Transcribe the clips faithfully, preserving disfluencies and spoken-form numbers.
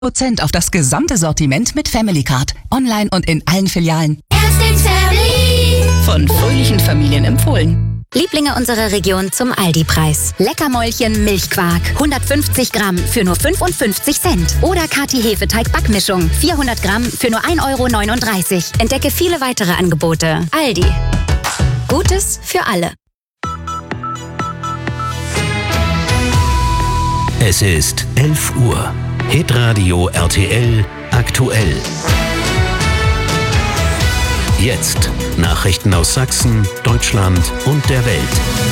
Prozent auf das gesamte Sortiment mit Family Card. Online und in allen Filialen. Erstens Family. Von fröhlichen Familien empfohlen. Lieblinge unserer Region zum Aldi-Preis. Leckermäulchen Milchquark. hundertfünfzig Gramm für nur fünfundfünfzig Cent. Oder Kati Hefeteig-Backmischung. vierhundert Gramm für nur ein Euro neununddreißig. Entdecke viele weitere Angebote. Aldi. Gutes für alle. Es ist elf Uhr. Hitradio R T L aktuell. Jetzt Nachrichten aus Sachsen, Deutschland und der Welt.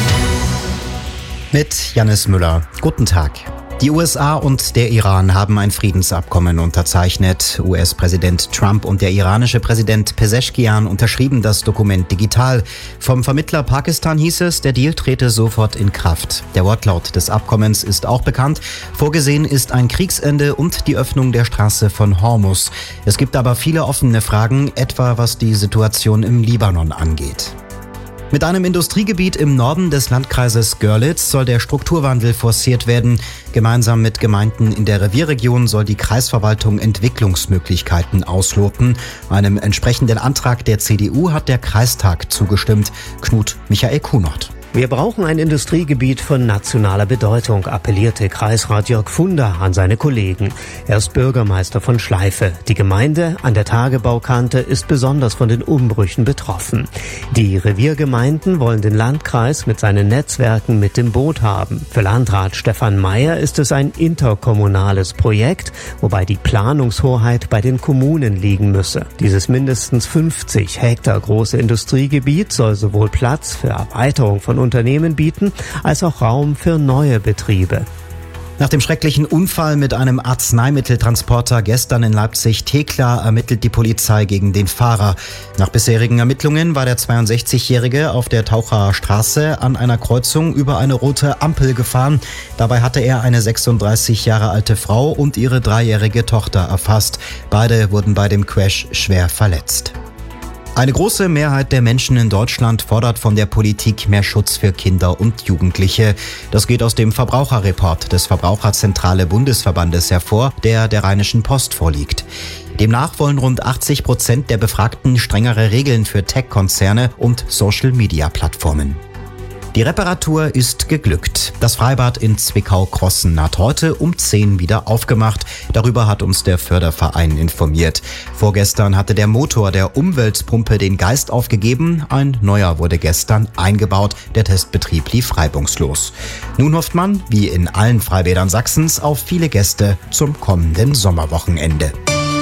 Mit Jannis Müller. Guten Tag. Die U S A und der Iran haben ein Friedensabkommen unterzeichnet. U S-Präsident Trump und der iranische Präsident Pezeshkian unterschrieben das Dokument digital. Vom Vermittler Pakistan hieß es, der Deal trete sofort in Kraft. Der Wortlaut des Abkommens ist auch bekannt. Vorgesehen ist ein Kriegsende und die Öffnung der Straße von Hormuz. Es gibt aber viele offene Fragen, etwa was die Situation im Libanon angeht. Mit einem Industriegebiet im Norden des Landkreises Görlitz soll der Strukturwandel forciert werden. Gemeinsam mit Gemeinden in der Revierregion soll die Kreisverwaltung Entwicklungsmöglichkeiten ausloten. Einem entsprechenden Antrag der C D U hat der Kreistag zugestimmt. Knut Michael Kunert. Wir brauchen ein Industriegebiet von nationaler Bedeutung, appellierte Kreisrat Jörg Funder an seine Kollegen. Er ist Bürgermeister von Schleife. Die Gemeinde an der Tagebaukante ist besonders von den Umbrüchen betroffen. Die Reviergemeinden wollen den Landkreis mit seinen Netzwerken mit dem Boot haben. Für Landrat Stefan Meyer ist es ein interkommunales Projekt, wobei die Planungshoheit bei den Kommunen liegen müsse. Dieses mindestens fünfzig Hektar große Industriegebiet soll sowohl Platz für Erweiterung von Unternehmen bieten, als auch Raum für neue Betriebe. Nach dem schrecklichen Unfall mit einem Arzneimitteltransporter gestern in Leipzig-Thekla ermittelt die Polizei gegen den Fahrer. Nach bisherigen Ermittlungen war der zweiundsechzigjährige auf der Tauchaer Straße an einer Kreuzung über eine rote Ampel gefahren. Dabei hatte er eine sechsunddreißig Jahre alte Frau und ihre dreijährige Tochter erfasst. Beide wurden bei dem Crash schwer verletzt. Eine große Mehrheit der Menschen in Deutschland fordert von der Politik mehr Schutz für Kinder und Jugendliche. Das geht aus dem Verbraucherreport des Verbraucherzentrale Bundesverbandes hervor, der der Rheinischen Post vorliegt. Demnach wollen rund achtzig Prozent der Befragten strengere Regeln für Tech-Konzerne und Social-Media-Plattformen. Die Reparatur ist geglückt. Das Freibad in Zwickau-Crossen hat heute um zehn wieder aufgemacht. Darüber hat uns der Förderverein informiert. Vorgestern hatte der Motor der Umweltpumpe den Geist aufgegeben. Ein neuer wurde gestern eingebaut. Der Testbetrieb lief reibungslos. Nun hofft man, wie in allen Freibädern Sachsens, auf viele Gäste zum kommenden Sommerwochenende.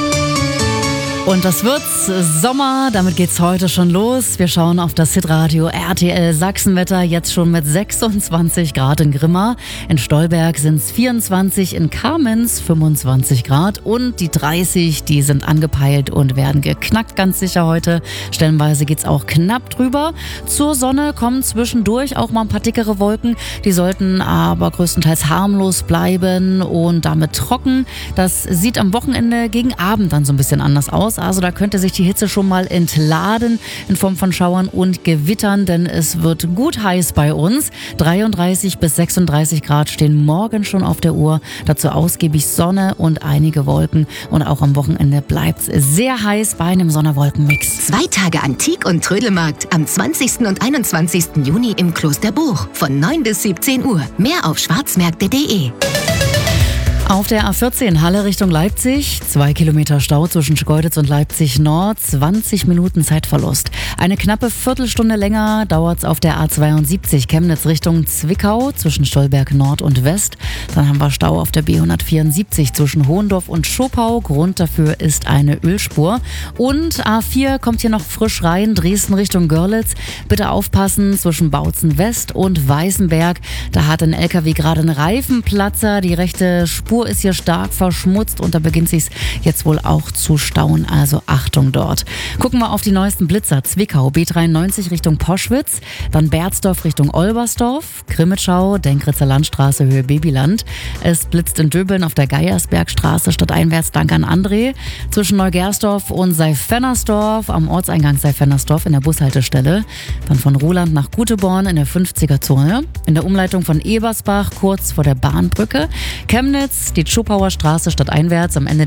Und das wird's Sommer, damit geht's heute schon los. Wir schauen auf das Hitradio R T L Sachsenwetter, jetzt schon mit sechsundzwanzig Grad in Grimma. In Stolberg sind's vierundzwanzig, in Kamenz fünfundzwanzig Grad und die dreißig, die sind angepeilt und werden geknackt ganz sicher heute. Stellenweise geht's auch knapp drüber. Zur Sonne kommen zwischendurch auch mal ein paar dickere Wolken. Die sollten aber größtenteils harmlos bleiben und damit trocken. Das sieht am Wochenende gegen Abend dann so ein bisschen anders aus. Also da könnte sich die Hitze schon mal entladen in Form von Schauern und Gewittern, denn es wird gut heiß bei uns. dreiunddreißig bis sechsunddreißig Grad stehen morgen schon auf der Uhr. Dazu ausgiebig Sonne und einige Wolken. Und auch am Wochenende bleibt es sehr heiß bei einem Sonne-Wolken-Mix. Zwei Tage Antik- und Trödelmarkt am zwanzigsten und einundzwanzigsten Juni im Klosterbuch von neun bis siebzehn Uhr. Mehr auf schwarzmärkte punkt de. Auf der A vierzehn Halle Richtung Leipzig, zwei Kilometer Stau zwischen Schkeuditz und Leipzig Nord, zwanzig Minuten Zeitverlust. Eine knappe Viertelstunde länger dauert's auf der A zweiundsiebzig Chemnitz Richtung Zwickau zwischen Stolberg Nord und West. Dann haben wir Stau auf der B hundertvierundsiebzig zwischen Hohendorf und Schopau. Grund dafür ist eine Ölspur. Und A vier kommt hier noch frisch rein, Dresden Richtung Görlitz. Bitte aufpassen zwischen Bautzen West und Weißenberg. Da hat ein L K W gerade einen Reifenplatzer. Die rechte Spur ist hier stark verschmutzt und da beginnt sich's jetzt wohl auch zu stauen, also Achtung dort. Gucken wir auf die neuesten Blitzer. Zwickau, B dreiundneunzig Richtung Poschwitz, dann Berzdorf Richtung Olbersdorf, Grimmitschau, Denkritzer Landstraße Höhe Babyland. Es blitzt in Döbeln auf der Geiersbergstraße stadteinwärts dank an André. Zwischen Neugersdorf und Seifennersdorf am Ortseingang Seifennersdorf in der Bushaltestelle. Dann von Roland nach Guteborn in der fünfziger Zone. In der Umleitung von Ebersbach kurz vor der Bahnbrücke. Chemnitz rechts, die Zschopauer Straße stadteinwärts am Ende